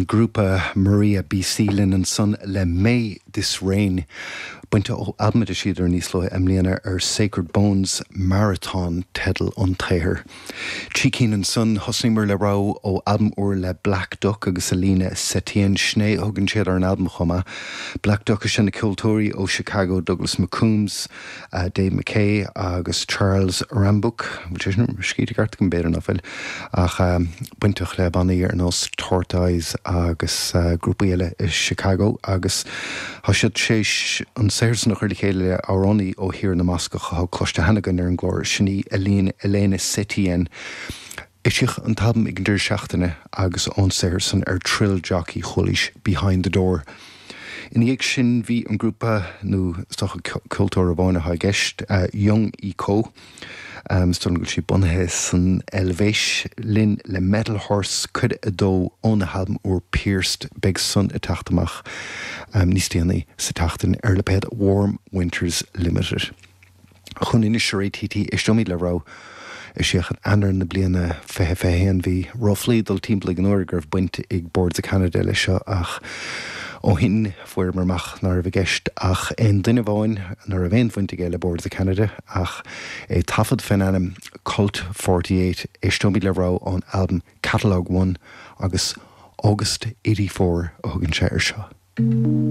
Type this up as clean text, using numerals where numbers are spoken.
an grúpa Maria B. Seelan and son le May This Rain. Buinte ó almada siidir níos leo Emlíana Sacred Bones Marathon tedal an tair. Chícín an son hosnímar le rá ó album úr le Black Duck agus Alina Setien Schnee thugann siad ar an album chuma. Black Duck is sin na cultúirí ó Chicago, Douglas McCombs, Dave McKay agus Charles Rambuck, which is scíte gart gan béir nafil. Ach buintach le bannaí ar nos Tortoise agus grúpa eile is Chicago agus hasiad séis an séirs nach chuirla chéile áránaí ó hir na Mascacha há cloiste Hannigan ar an glóir sinní Elena Setien. Isich an tabm ag an dúir seachtaine agus ón séirsan ar trill jockey cholis Behind the Door. In ag sin bhí an grúpa nó stocha cultúr a bháinna ha gist Young Eco. Ston go si bunathe san Elvéis lin le Metal Horse cud a dó ón halm úr Pierced big sun a taachtamach níos déanaí sa taachtain ar le bed Warm Winters Limited. Chun inis réitítí is domí le rá is siach an anar na bliana féhéan bhí roughly dul timppla an uair gur buinte ag Boards of Canada le seo ach ó hin fuair marmach nar a bhgist ach ein duine bháin nar a bhéin fuinte géile Boards of Canada ach é tafad fin anam Cult 48 is domí le rá an album Catalog 1 agus August 84 ó thugann sé ar seo.